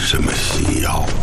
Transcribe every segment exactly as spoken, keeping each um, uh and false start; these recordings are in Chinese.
什么西药啊？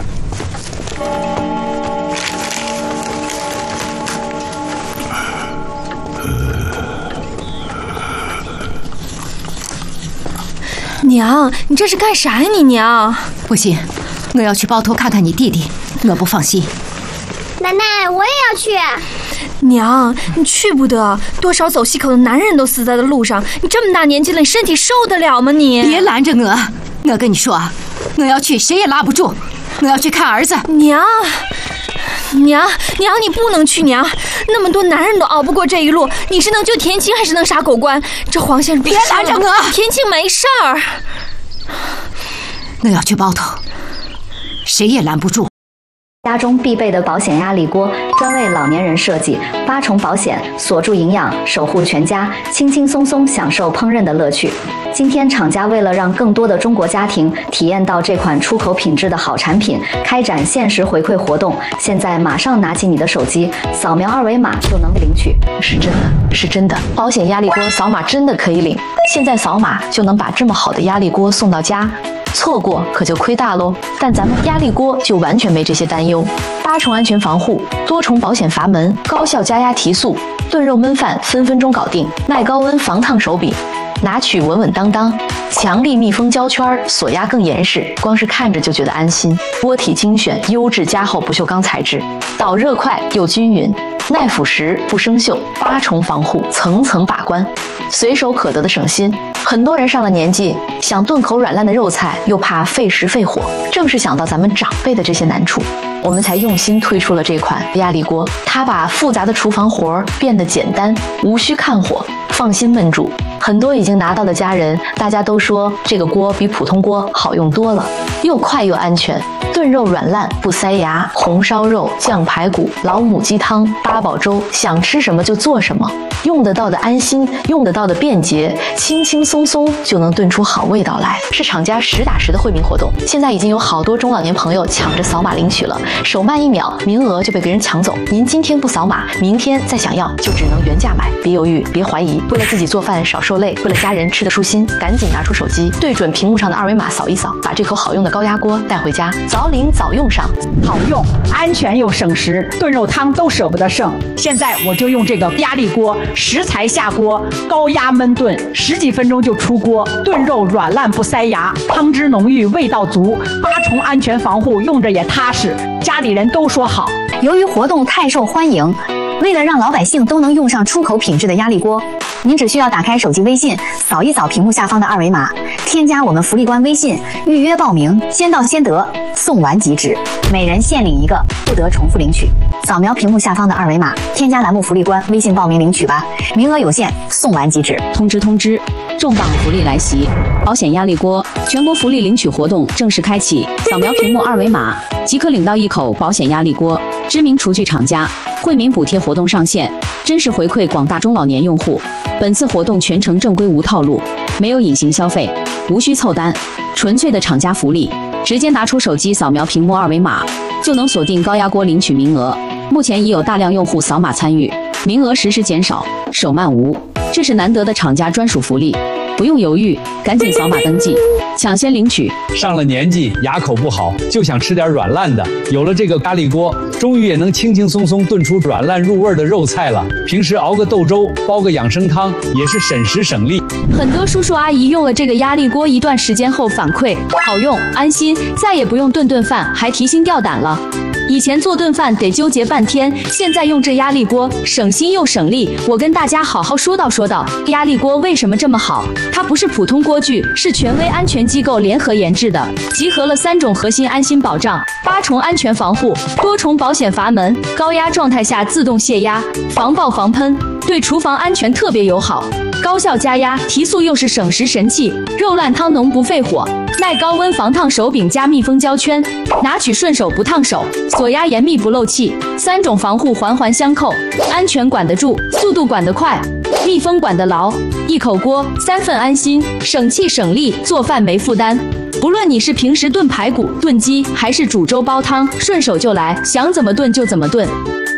娘，你这是干啥呀？你娘， 不行，我要去包头看看你弟弟，我不放心。 奶奶，我也要去。 娘，你去不得，多少走西口的男人都死在了路上，你这么大年纪了，你身体受得了吗？你别拦着我，我跟你说，我要去，谁也拉不住。我要去看儿子。 娘，娘，娘，你不能去，娘，那么多男人都熬不过这一路，你是能救田青还是能杀狗官？这黄先生别拦着我， 田青没事儿。 我要去包头，谁也拦不住。 家中必备的保险压力锅，专为老年人设计，八重保险锁住营养，守护全家，轻轻松松享受烹饪的乐趣。今天厂家为了让更多的中国家庭体验到这款出口品质的好产品，开展限时回馈活动。现在马上拿起你的手机，扫描二维码就能领取。 是真的，是真的，保险压力锅扫码真的可以领，现在扫码就能把这么好的压力锅送到家。错过可就亏大喽，但咱们压力锅就完全没这些担忧，八重安全防护，多重保险阀门，高效加压提速，炖肉焖饭分分钟搞定，耐高温防烫手柄，拿取稳稳当当，强力密封胶圈，锁压更严实，光是看着就觉得安心。锅体精选优质加厚不锈钢材质，导热快又均匀，耐腐蚀不生锈，八重防护，层层把关，随手可得的省心。很多人上了年纪，想炖口软烂的肉菜，又怕费时费火，正是想到咱们长辈的这些难处，我们才用心推出了这款压力锅。它把复杂的厨房活儿变得简单，无需看火，放心焖煮。很多已经拿到的家人，大家都说这个锅比普通锅好用多了，又快又安全，炖肉软烂不塞牙，红烧肉、酱排骨、老母鸡汤、八宝粥，想吃什么就做什么，用得到的安心，用得到的便捷，轻轻松松就能炖出好味道来。是厂家实打实的惠民活动，现在已经有好多中老年朋友抢着扫码领取了，手慢一秒，名额就被别人抢走。您今天不扫码，明天再想要就只能原价买。别犹豫，别怀疑，为了自己做饭少受累，为了家人吃得舒心，赶紧拿出手机，对准屏幕上的二维码扫一扫，把这口好用的高压锅带回家，早领早用上。 好用、安全又省时，炖肉汤都舍不得剩。现在我就用这个压力锅，食材下锅，高压焖炖，十几分钟就出锅，炖肉软烂不塞牙，汤汁浓郁，味道足，八重安全防护，用着也踏实，家里人都说好。 由于活动太受欢迎，为了让老百姓都能用上出口品质的压力锅，您只需要打开手机微信，扫一扫屏幕下方的二维码，添加我们福利官微信，预约报名，先到先得，送完即止，每人限领一个，不得重复领取。扫描屏幕下方的二维码，添加栏目福利官微信报名领取吧，名额有限，送完即止。 通知通知，重磅福利来袭！保险压力锅全国福利领取活动正式开启，扫描屏幕二维码即可领到一口保险压力锅。知名厨具厂家惠民补贴活动上线，真实回馈广大中老年用户。本次活动全程正规无套路，没有隐形消费，无需凑单，纯粹的厂家福利。直接拿出手机扫描屏幕二维码，就能锁定高压锅领取名额。目前已有大量用户扫码参与，名额实时减少，手慢无。这是难得的厂家专属福利，不用犹豫，赶紧扫码登记，抢先领取。 上了年纪，牙口不好，就想吃点软烂的。有了这个压力锅，终于也能轻轻松松炖出软烂入味的肉菜了。平时熬个豆粥，煲个养生汤，也是省时省力。 很多叔叔阿姨用了这个压力锅一段时间后反馈，好用、安心，再也不用顿顿饭还提心吊胆了。以前做顿饭得纠结半天，现在用这压力锅省心又省力。我跟大家好好说道说道，压力锅为什么这么好？它不是普通锅具，是权威安全机构联合研制的，集合了三种核心安心保障，八重安全防护，多重保险阀门，高压状态下自动泄压，防爆防喷，对厨房安全特别友好。高效加压提速又是省时神器，肉烂汤浓不费火，耐高温防烫手柄加密封胶圈，拿取顺手不烫手，锁压严密不漏气，三种防护环环相扣，安全管得住，速度管得快，密封管得牢，一口锅三份安心，省气省力，做饭没负担。不论你是平时炖排骨、炖鸡，还是煮粥煲汤，顺手就来，想怎么炖就怎么炖。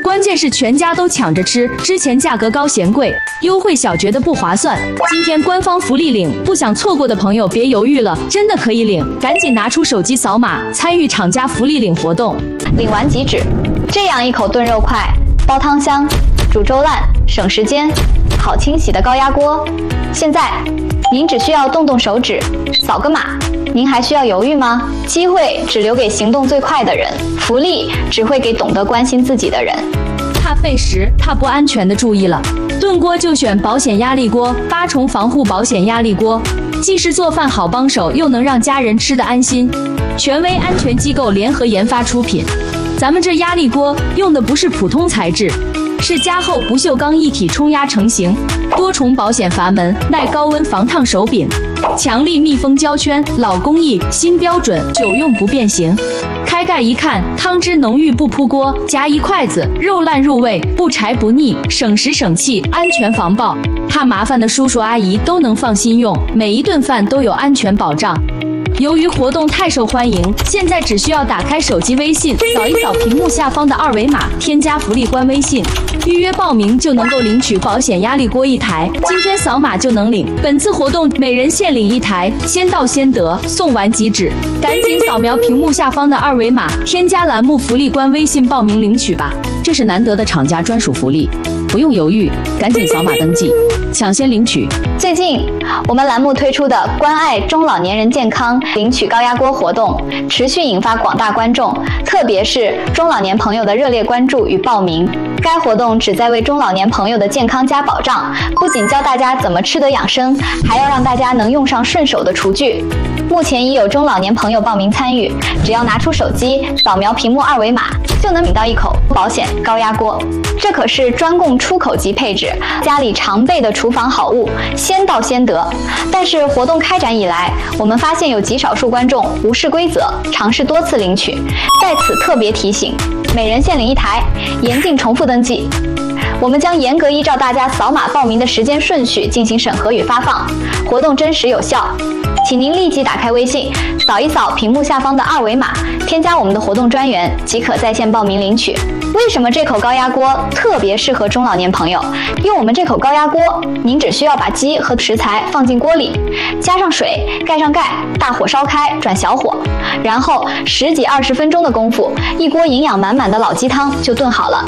关键是全家都抢着吃，之前价格高嫌贵，优惠小觉得不划算，今天官方福利领，不想错过的朋友别犹豫了，真的可以领，赶紧拿出手机扫码参与厂家福利领活动， 领完即止。这样一口炖肉快，煲汤香，煮粥烂，省时间，好清洗的高压锅。现在您只需要动动手指，扫个码。您还需要犹豫吗？机会只留给行动最快的人，福利只会给懂得关心自己的人。 怕费时、怕不安全的注意了，炖锅就选保险压力锅，八重防护保险压力锅，既是做饭好帮手，又能让家人吃得安心。权威安全机构联合研发出品，咱们这压力锅用的不是普通材质，是加厚不锈钢一体冲压成型，多重保险阀门，耐高温防烫手柄，强力密封胶圈，老工艺新标准，久用不变形。开盖一看，汤汁浓郁不扑锅，夹一筷子，肉烂入味，不柴不腻，省时省气，安全防爆。怕麻烦的叔叔阿姨都能放心用，每一顿饭都有安全保障。由于活动太受欢迎，现在只需要打开手机微信，扫一扫屏幕下方的二维码，添加福利官微信，预约报名就能够领取保险压力锅一台。今天扫码就能领，本次活动每人限领一台，先到先得，送完即止。赶紧扫描屏幕下方的二维码，添加栏目福利官微信报名领取吧。 这是难得的厂家专属福利，不用犹豫，赶紧扫码登记，抢先领取。 最近我们栏目推出的关爱中老年人健康领取高压锅活动，持续引发广大观众，特别是中老年朋友的热烈关注与报名。该活动旨在为中老年朋友的健康加保障，不仅教大家怎么吃得养生，还要让大家能用上顺手的厨具。目前已有中老年朋友报名参与，只要拿出手机扫描屏幕二维码，就能领到一口保险高压锅。这可是专供出口级配置，家里常备的厨房好物，先到先得。但是活动开展以来，我们发现有极少数观众无视规则，尝试多次领取。在此特别提醒，每人限领一台，严禁重复登记。我们将严格依照大家扫码报名的时间顺序进行审核与发放，活动真实有效。请您立即打开微信，扫一扫屏幕下方的二维码，添加我们的活动专员，即可在线报名领取。为什么这口高压锅特别适合中老年朋友？用我们这口高压锅，您只需要把鸡和食材放进锅里，加上水，盖上盖，大火烧开，转小火，然后十几二十分钟的功夫，一锅营养满满的老鸡汤就炖好了。